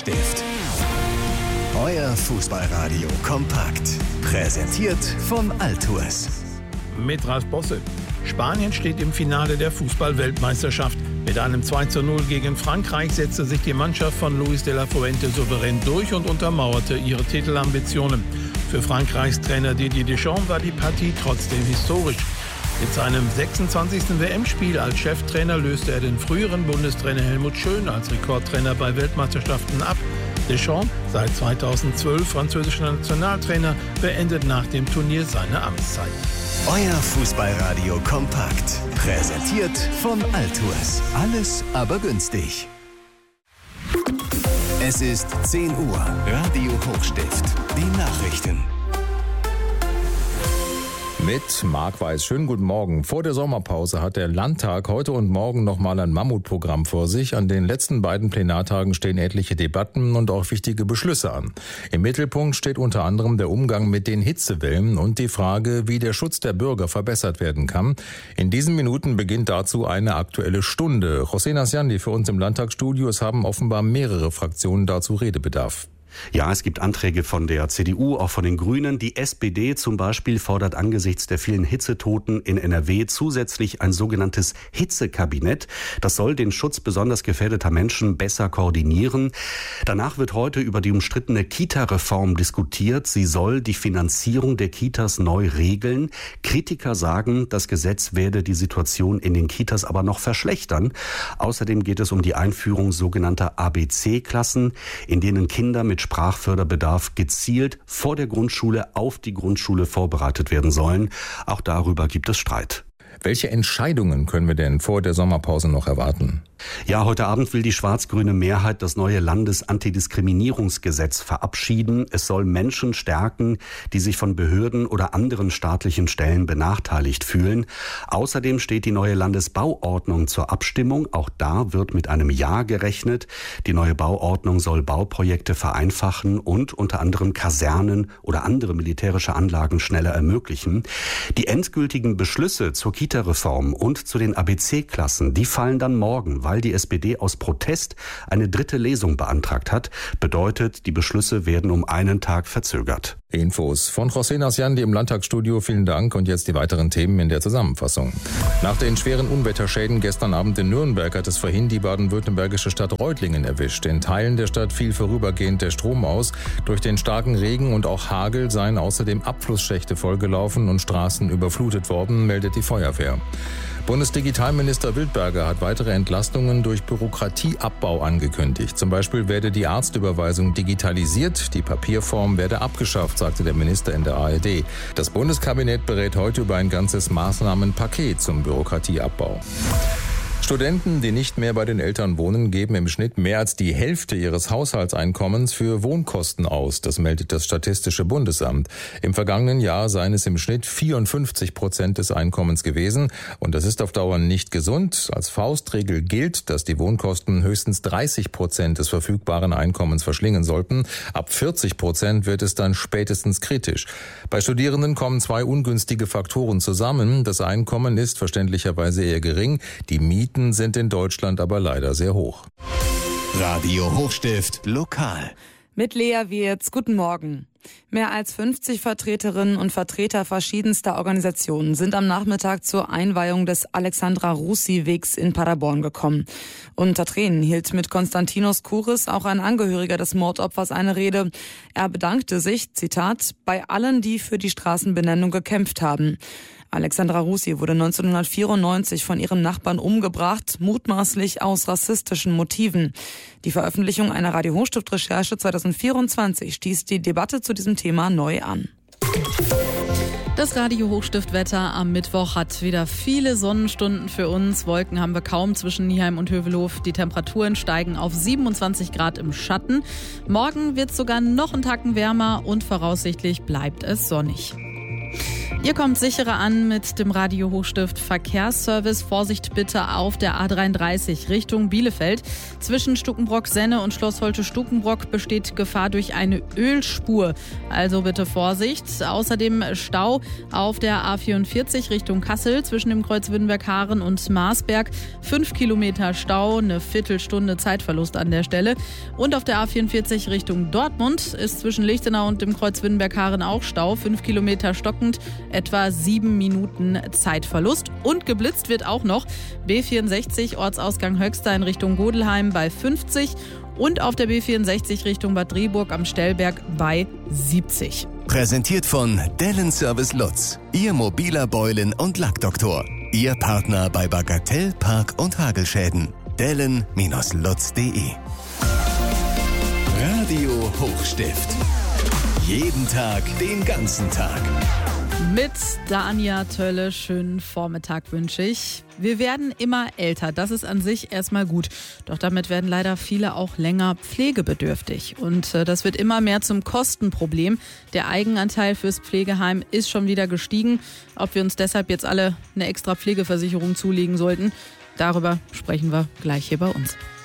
Stift. Euer Fußballradio kompakt. Präsentiert vom Altours. Mit Ralf Bosse. Spanien steht im Finale der Fußball-Weltmeisterschaft. Mit einem 2:0 gegen Frankreich setzte sich die Mannschaft von Luis de la Fuente souverän durch und untermauerte ihre Titelambitionen. Für Frankreichs Trainer Didier Deschamps war die Partie trotzdem historisch. Mit seinem 26. WM-Spiel als Cheftrainer löste er den früheren Bundestrainer Helmut Schön als Rekordtrainer bei Weltmeisterschaften ab. Deschamps, seit 2012 französischer Nationaltrainer, beendet nach dem Turnier seine Amtszeit. Euer Fußballradio kompakt. Präsentiert vom Altours. Alles aber günstig. Es ist 10 Uhr. Radio Hochstift. Die Nachrichten. Mit Marc Weiß. Schönen guten Morgen. Vor der Sommerpause hat der Landtag heute und morgen nochmal ein Mammutprogramm vor sich. An den letzten beiden Plenartagen stehen etliche Debatten und auch wichtige Beschlüsse an. Im Mittelpunkt steht unter anderem der Umgang mit den Hitzewellen und die Frage, wie der Schutz der Bürger verbessert werden kann. In diesen Minuten beginnt dazu eine Aktuelle Stunde. José Nasciandi für uns im Landtagsstudio. Es haben offenbar mehrere Fraktionen dazu Redebedarf. Ja, es gibt Anträge von der CDU, auch von den Grünen. Die SPD zum Beispiel fordert angesichts der vielen Hitzetoten in NRW zusätzlich ein sogenanntes Hitzekabinett. Das soll den Schutz besonders gefährdeter Menschen besser koordinieren. Danach wird heute über die umstrittene Kita-Reform diskutiert. Sie soll die Finanzierung der Kitas neu regeln. Kritiker sagen, das Gesetz werde die Situation in den Kitas aber noch verschlechtern. Außerdem geht es um die Einführung sogenannter ABC-Klassen, in denen Kinder mit Sprachförderbedarf gezielt vor der Grundschule auf die Grundschule vorbereitet werden sollen. Auch darüber gibt es Streit. Welche Entscheidungen können wir denn vor der Sommerpause noch erwarten? Ja, heute Abend will die schwarz-grüne Mehrheit das neue Landesantidiskriminierungsgesetz verabschieden. Es soll Menschen stärken, die sich von Behörden oder anderen staatlichen Stellen benachteiligt fühlen. Außerdem steht die neue Landesbauordnung zur Abstimmung. Auch da wird mit einem Ja gerechnet. Die neue Bauordnung soll Bauprojekte vereinfachen und unter anderem Kasernen oder andere militärische Anlagen schneller ermöglichen. Die endgültigen Beschlüsse zur Kita-Reform und zu den ABC-Klassen, die fallen dann morgen, weil die SPD aus Protest eine dritte Lesung beantragt hat. Bedeutet, die Beschlüsse werden um einen Tag verzögert. Infos von José Nasciandi im Landtagsstudio. Vielen Dank und jetzt die weiteren Themen in der Zusammenfassung. Nach den schweren Unwetterschäden gestern Abend in Nürnberg hat es vorhin die baden-württembergische Stadt Reutlingen erwischt. In Teilen der Stadt fiel vorübergehend der Strom aus. Durch den starken Regen und auch Hagel seien außerdem Abflussschächte vollgelaufen und Straßen überflutet worden, meldet die Feuerwehr. Bundesdigitalminister Wildberger hat weitere Entlastungen durch Bürokratieabbau angekündigt. Zum Beispiel werde die Arztüberweisung digitalisiert, die Papierform werde abgeschafft, sagte der Minister in der ARD. Das Bundeskabinett berät heute über ein ganzes Maßnahmenpaket zum Bürokratieabbau. Studenten, die nicht mehr bei den Eltern wohnen, geben im Schnitt mehr als die Hälfte ihres Haushaltseinkommens für Wohnkosten aus. Das meldet das Statistische Bundesamt. Im vergangenen Jahr seien es im Schnitt 54% des Einkommens gewesen. Und das ist auf Dauer nicht gesund. Als Faustregel gilt, dass die Wohnkosten höchstens 30% des verfügbaren Einkommens verschlingen sollten. Ab 40% wird es dann spätestens kritisch. Bei Studierenden kommen zwei ungünstige Faktoren zusammen. Das Einkommen ist verständlicherweise eher gering. Die Mieten sind in Deutschland aber leider sehr hoch. Radio Hochstift lokal. Mit Lea Wirz, guten Morgen. Mehr als 50 Vertreterinnen und Vertreter verschiedenster Organisationen sind am Nachmittag zur Einweihung des Alexandra-Russi-Wegs in Paderborn gekommen. Unter Tränen hielt mit Konstantinos Kouris auch ein Angehöriger des Mordopfers eine Rede. Er bedankte sich, Zitat, bei allen, die für die Straßenbenennung gekämpft haben. Alexandra Russi wurde 1994 von ihrem Nachbarn umgebracht, mutmaßlich aus rassistischen Motiven. Die Veröffentlichung einer Radio Hochstift-Recherche 2024 stieß die Debatte zu diesem Thema neu an. Das Radio Hochstift-Wetter am Mittwoch hat wieder viele Sonnenstunden für uns. Wolken haben wir kaum zwischen Nieheim und Hövelhof. Die Temperaturen steigen auf 27 Grad im Schatten. Morgen wird es sogar noch einen Tacken wärmer und voraussichtlich bleibt es sonnig. Ihr kommt sicherer an mit dem Radio Hochstift Verkehrsservice. Vorsicht bitte auf der A33 Richtung Bielefeld. Zwischen Stukenbrock-Senne und Schloss Holte-Stukenbrock besteht Gefahr durch eine Ölspur. Also bitte Vorsicht. Außerdem Stau auf der A44 Richtung Kassel zwischen dem Kreuz Wittenberg-Haaren und Marsberg. 5 Kilometer Stau, eine Viertelstunde Zeitverlust an der Stelle. Und auf der A44 Richtung Dortmund ist zwischen Lichtenau und dem Kreuz Wittenberg-Haaren auch Stau. 5 Kilometer stockend, etwa 7 Minuten Zeitverlust. Und geblitzt wird auch noch B64 Ortsausgang Höxter in Richtung Godelheim bei 50 und auf der B64 Richtung Bad Driburg am Stellberg bei 70. Präsentiert von Dellen Service Lutz, Ihr mobiler Beulen- und Lackdoktor. Ihr Partner bei Bagatell, Park- und Hagelschäden. Dellen-lutz.de. Radio Hochstift. Jeden Tag, den ganzen Tag. Mit Dania Tölle, schönen Vormittag wünsche ich. Wir werden immer älter, das ist an sich erstmal gut. Doch damit werden leider viele auch länger pflegebedürftig. Und das wird immer mehr zum Kostenproblem. Der Eigenanteil fürs Pflegeheim ist schon wieder gestiegen. Ob wir uns deshalb jetzt alle eine extra Pflegeversicherung zulegen sollten, darüber sprechen wir gleich hier bei uns.